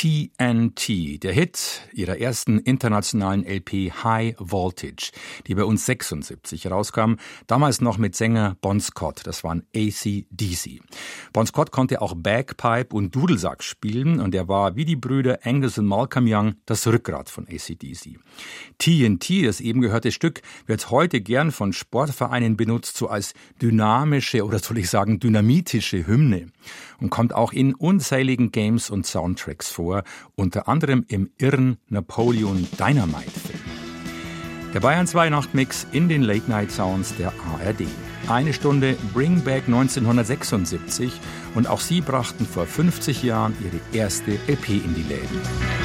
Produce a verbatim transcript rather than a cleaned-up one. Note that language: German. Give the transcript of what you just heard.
T N T, der Hit ihrer ersten internationalen L P High Voltage, die bei uns sechsundsiebzig rauskam, damals noch mit Sänger Bon Scott, das waren A C D C. Bon Scott konnte auch Bagpipe und Dudelsack spielen und er war wie die Brüder Angus und Malcolm Young das Rückgrat von A C D C. T N T, das eben gehörte Stück, wird heute gern von Sportvereinen benutzt, so als dynamische oder soll ich sagen dynamitische Hymne und kommt auch in unzähligen Games und Soundtracks vor, unter anderem im irren Napoleon Dynamite-Film. Der Bayern zwei Nachtmix in den Late-Night-Sounds der A R D. Eine Stunde Bring Back neunzehnhundertsechsundsiebzig und auch sie brachten vor fünfzig Jahren ihre erste L P in die Läden.